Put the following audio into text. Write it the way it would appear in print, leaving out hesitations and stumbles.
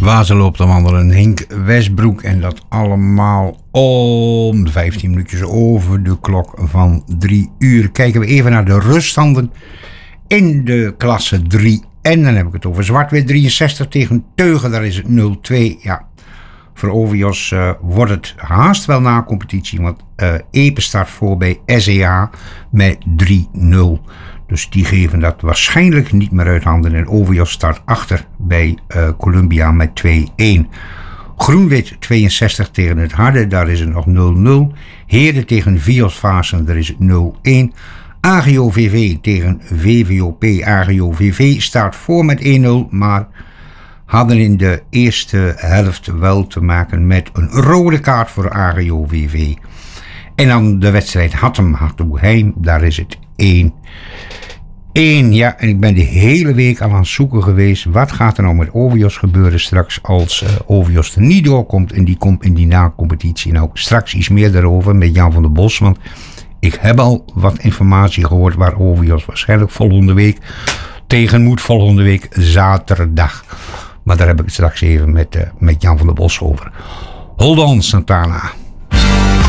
Waar ze loopt te wandelen, Henk Westbroek. En dat allemaal om 15 minuutjes over de klok van 3 uur. Kijken we even naar de ruststanden in de klasse 3. En dan heb ik het over Zwartwit 63 tegen Teugen. Daar is het 0-2. Ja, voor Ovios wordt het haast wel na competitie. Want Epe start voor bij SEA met 3-0. Dus die geven dat waarschijnlijk niet meer uit handen. En Ovios start achter bij Columbia met 2-1. Groenwit 62 tegen het Harde. Daar is het nog 0-0. Heerde tegen Vios Vaassen. Daar is het 0-1. AGO VV tegen VVOP. AGO VV staat voor met 1-0. Maar hadden in de eerste helft wel te maken met een rode kaart voor AGO VV. En dan de wedstrijd Hattem-Hartouwheim. Daar is het 1-1. Ja, en ik ben de hele week al aan het zoeken geweest. Wat gaat er nou met Ovios gebeuren straks als Ovios er niet doorkomt. En die komt in die na-competitie. Nou, straks iets meer daarover met Jan van der Bos. Want ik heb al wat informatie gehoord waar Ovios waarschijnlijk volgende week tegen moet. Volgende week zaterdag. Maar daar heb ik het straks even met Jan van der Bos over. Hold on, Santana.